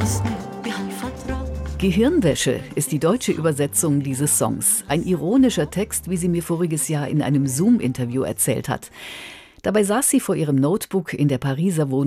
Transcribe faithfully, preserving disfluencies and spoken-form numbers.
Gehirnwäsche ist die deutsche Übersetzung dieses Songs. Ein ironischer Text, wie sie mir voriges Jahr in einem Zoom-Interview erzählt hat. Dabei saß sie vor ihrem Notebook in der Pariser Wohnung